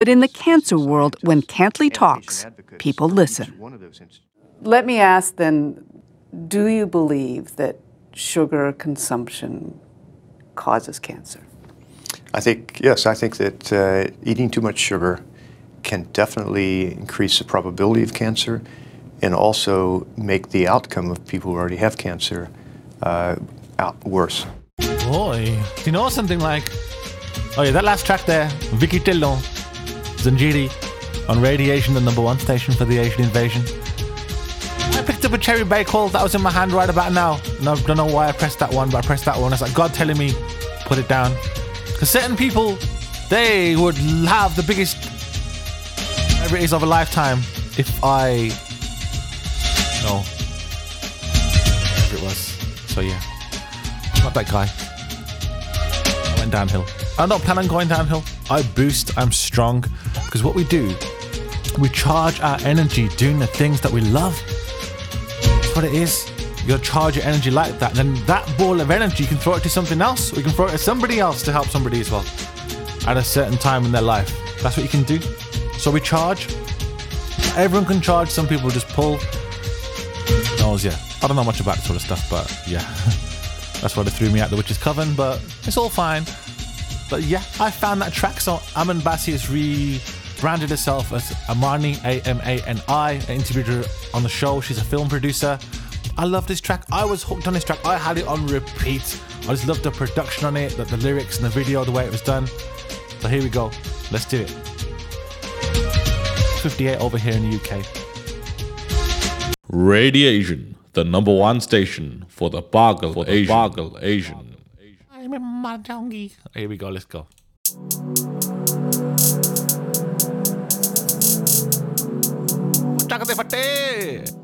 But in the cancer world, when Cantley talks, people listen. Let me ask then, do you believe that sugar consumption causes cancer? Yes, I think that eating too much sugar can definitely increase the probability of cancer and also make the outcome of people who already have cancer worse. Boy, you know something like, oh yeah, that last track there, Vicky Tillon, Zanjiri, on Radiation, the #1 station for the Asian invasion. I picked up a cherry bakewell that was in my hand right about now, and I don't know why I pressed that one, but I pressed that one. It's like God telling me, put it down. Because certain people, they would have the biggest, whatever it is, of a lifetime if I know whatever it was. So yeah, not that guy. I went downhill. I don't plan on going downhill. I boost, I'm strong, because what we do, we charge our energy doing the things that we love. That's what it is. You gotta charge your energy like that. And then that ball of energy, you can throw it to something else, or you can throw it to somebody else to help somebody as well at a certain time in their life. That's what you can do. So we charge. Everyone can charge. Some people just pull. Yeah. I don't know much about that sort of stuff, but yeah. That's why they threw me out the witch's coven, but it's all fine. But yeah, I found that track. So Aman Bassi has rebranded herself as Amani, Amani. I interviewed her on the show. She's a film producer. I love this track. I was hooked on this track. I had it on repeat. I just loved the production on it, the lyrics and the video, the way it was done. So here we go. Let's do it. 58 over here in the UK. Radiation, the #1 station for the Bargal Asian. I'm in Mahjong. Here we go. Let's go. Chakate fate.